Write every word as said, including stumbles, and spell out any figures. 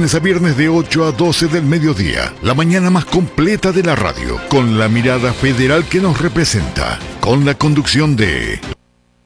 lunes a viernes de ocho a doce del mediodía. La mañana más completa de la radio, con la mirada federal que nos representa. Con la conducción de